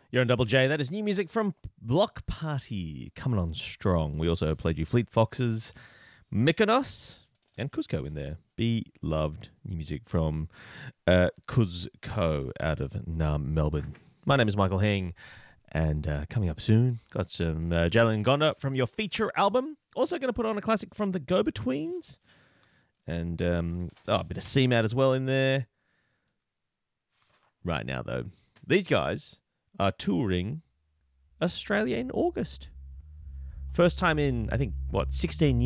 You're on Double J. That is new music from Block Party, coming on strong. We also played you Fleet Foxes, Mykonos, and Cuzco in there. Be Loved, new music from Cuzco out of Melbourne. My name is Michael Heng, and coming up soon, got some Jalen Gonda from your feature album. Also going to put on a classic from the Go-Betweens, and a bit of CMAT as well in there. Right now, though, these guys are touring Australia in August. First time in, I think, 16 years.